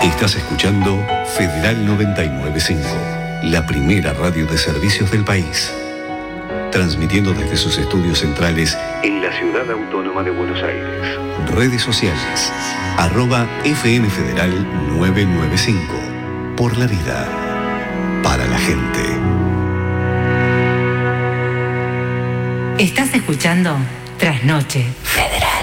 Estás escuchando Federal 995, la primera radio de servicios del país. Transmitiendo desde sus estudios centrales en la Ciudad Autónoma de Buenos Aires. Redes sociales, @FM Federal 995. Por la vida, para la gente. Estás escuchando Trasnoche Federal.